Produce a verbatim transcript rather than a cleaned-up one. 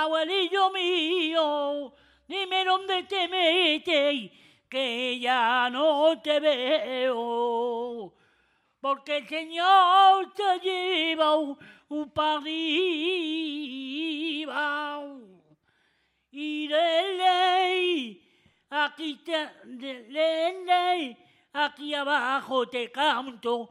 abuelillo mío, dime dónde te metes, que ya no te veo. Porque el Señor te lleva un, un para arriba. Y de ley, aquí, te, de ley, aquí abajo te canto